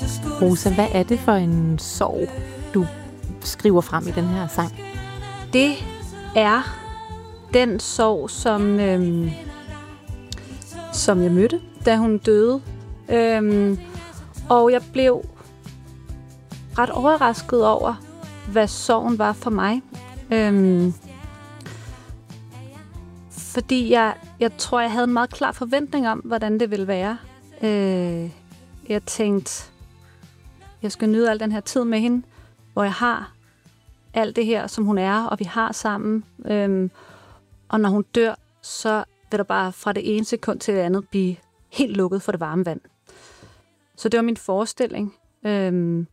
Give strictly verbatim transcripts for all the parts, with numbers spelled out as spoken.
Rosa, hvad er det for en sorg, du skriver frem i den her sang? Det er den sorg, som, øhm, som jeg mødte, da hun døde. Øhm, og jeg blev ret overrasket over, hvad sorgen var for mig. Øhm, fordi jeg, jeg tror, jeg havde en meget klar forventning om, hvordan det ville være. Øh, jeg tænkte, jeg skal nyde al den her tid med hende, hvor jeg har alt det her, som hun er, og vi har sammen. Øhm, og når hun dør, så vil der bare fra det ene sekund til det andet blive helt lukket for det varme vand. Så det var min forestilling. Øhm,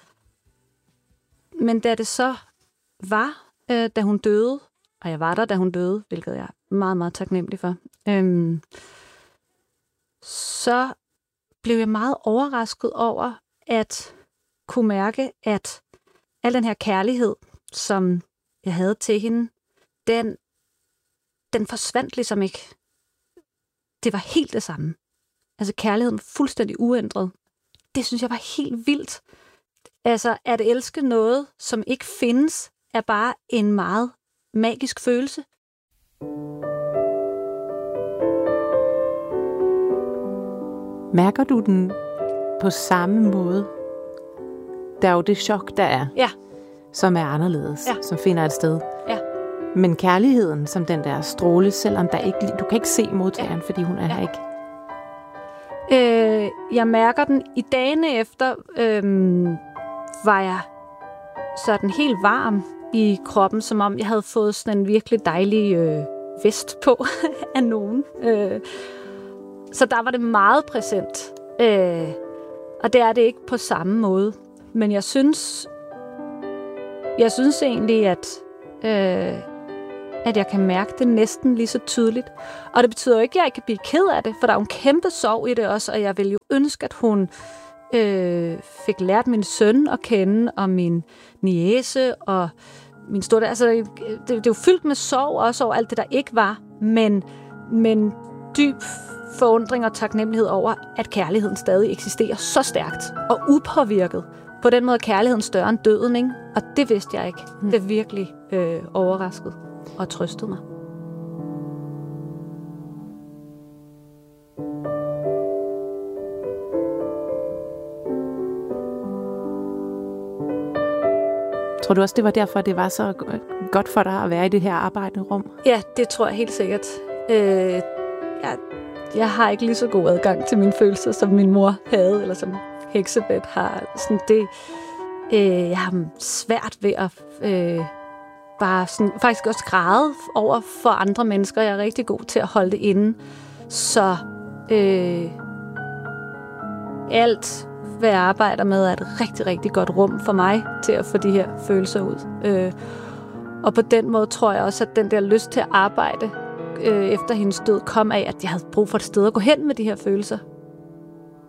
men da det så var, øh, da hun døde, og jeg var der, da hun døde, hvilket jeg er meget, meget taknemmelig for, øhm, så blev jeg meget overrasket over at kunne mærke, at al den her kærlighed, som jeg havde til hende, den, den forsvandt ligesom ikke. Det var helt det samme. Altså kærligheden var fuldstændig uændret. Det synes jeg var helt vildt. Altså at elske noget, som ikke findes, er bare en meget magisk følelse. Mærker du den på samme måde? Der er jo det chok, der er, ja. Som er anderledes, ja. Som finder et sted. Ja. Men kærligheden, som den der stråle, selvom der ikke, du kan ikke se modtageren, ja. Fordi hun er ja. Her ikke. Øh, jeg mærker den i dagene efter, øh, var jeg sådan helt varm i kroppen, som om jeg havde fået sådan en virkelig dejlig øh, vest på af nogen. Øh, så der var det meget præsent. Øh, og det er det ikke på samme måde. Men jeg synes, jeg synes egentlig, at, øh, at jeg kan mærke det næsten lige så tydeligt. Og det betyder jo ikke, at jeg ikke kan blive ked af det, for der er jo en kæmpe sorg i det også, og jeg vil jo ønske, at hun øh, fik lært min søn at kende, og min niece, og min store... Altså, det, det er jo fyldt med sorg også over alt det, der ikke var, men, men dyb forundring og taknemmelighed over, at kærligheden stadig eksisterer så stærkt og upåvirket. På den måde er kærligheden større end døden, ikke? Og det vidste jeg ikke. Mm. Det virkelig øh, overraskede og trøstede mig. Tror du også, det var derfor, det var så godt for dig at være i det her arbejdende rum? Ja, det tror jeg helt sikkert. Øh, jeg, jeg har ikke lige så god adgang til mine følelser, som min mor havde, eller som Heksebeth har. Sådan det, øh, jeg har svært ved at øh, bare sådan, faktisk også græde over for andre mennesker. Jeg er rigtig god til at holde det inde. Så øh, alt, hvad jeg arbejder med, er et rigtig, rigtig godt rum for mig til at få de her følelser ud. Øh, og på den måde tror jeg også, at den der lyst til at arbejde øh, efter hendes død kom af, at jeg havde brug for et sted at gå hen med de her følelser.